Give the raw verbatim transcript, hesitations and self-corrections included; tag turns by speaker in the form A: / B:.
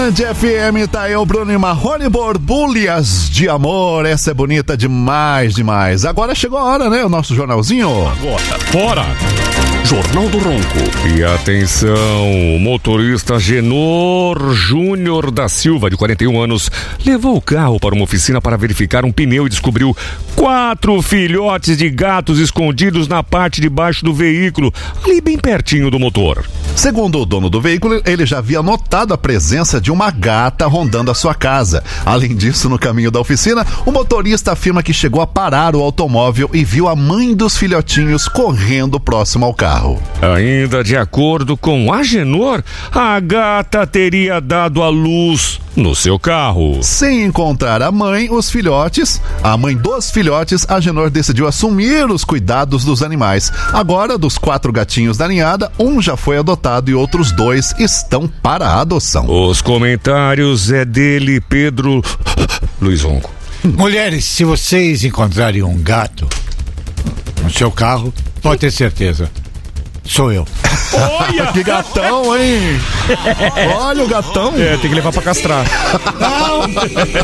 A: F M, tá aí o Bruno e Marrone, Borbulhas de Amor. Essa é bonita demais, demais. Agora chegou a hora, né? O nosso jornalzinho.
B: Agora, bora! Jornal do Ronco. E atenção, o motorista Genor Júnior da Silva, de quarenta e um anos, levou o carro para uma oficina para verificar um pneu e descobriu quatro filhotes de gatos escondidos na parte de baixo do veículo, ali bem pertinho do motor.
A: Segundo o dono do veículo, ele já havia notado a presença de uma gata rondando a sua casa. Além disso, no caminho da oficina, o motorista afirma que chegou a parar o automóvel e viu a mãe dos filhotinhos correndo próximo ao carro.
B: Ainda de acordo com a Genor, a gata teria dado à luz no seu carro.
A: Sem encontrar a mãe, os filhotes, a mãe dos filhotes, a Genor decidiu assumir os cuidados dos animais. Agora, dos quatro gatinhos da ninhada, um já foi adotado e outros dois estão para a adoção.
B: Os comentários é dele, Pedro Luiz Ronco.
C: Mulheres, se vocês encontrarem um gato no seu carro, pode ter certeza, sou eu.
A: Olha! Que gatão, hein? Olha o gatão.
B: É, tem que levar pra castrar.
C: Não!